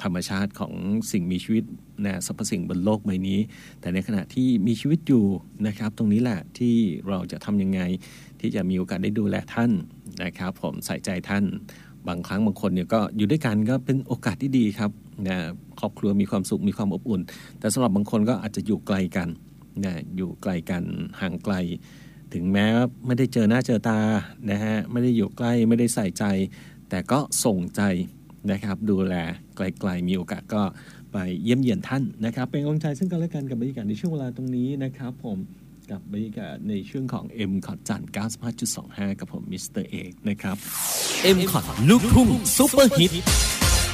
ธรรมชาติของสิ่งมีชีวิตนะสรรพสิ่งบนโลกใบนี้แต่ในขณะที่มีชีวิตอยู่นะครับตรงนี้แหละที่เราจะทำยังไงที่จะมีโอกาสได้ดูแลท่านนะครับผมใส่ใจท่านบางครั้งบางคนเนี่ยก็อยู่ด้วยกันก็เป็นโอกาสที่ดีครับนะครอบครัวมีความสุขมีความอบอุ่นแต่สำหรับบางคนก็อาจจะอยู่ไกลกันนะอยู่ไกลกันห่างไกลถึงแม้ไม่ได้เจอหน้าเจอตานะฮะไม่ได้อยู่ใกล้ไม่ได้ใส่ใจแต่ก็ส่งใจนะครับดูแลไกลๆมีโอกาสก็ไปเยี่ยมเยียนท่านนะครับเป็นกำลังใจซึ่งกันและกันกับบรรยากาศในช่วงเวลาตรงนี้นะครับผมกับบรรยากาศในช่วงของ M ขอดจันทร์ 95.25 กับผมมิสเตอร์เอกนะครับ M ขอดลูกทุ่งซุปเปอร์ฮิต